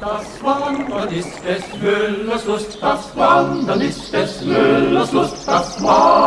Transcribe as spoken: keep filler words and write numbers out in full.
Das Wandern ist des Müllers Lust, das Wandern ist des Müllers Lust, das Wandern.